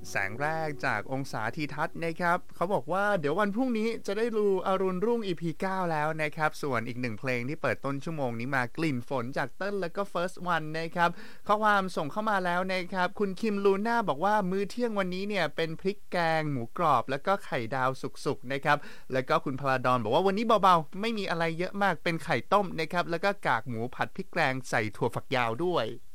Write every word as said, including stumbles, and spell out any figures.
แสงแรกจากองศาทีทัศน์นะครับเขาบอกว่าเดี๋ยววันพรุ่งนี้จะได้ดูอรุณรุ่ง อี พี เก้า แล้วนะครับส่วนอีกหนึ่งเพลงที่เปิดต้นชั่วโมงนี้มากลิ่นฝนจากเติ้ลแล้วก็ First One นะครับข้อความส่งเข้ามาแล้วนะครับคุณคิมลูน่าบอกว่ามื้อเที่ยงวันนี้เนี่ยเป็นพริกแกงหมูกรอบแล้วก็ไข่ดาวสุกๆนะครับแล้วก็คุณพลาดอนบอกว่าวันนี้เบาๆไม่มีอะไรเยอะมากเป็นไข่ต้มนะครับแล้วก็กากหมูผัดพริกแกงใส่ถั่วฝักยาวด้วย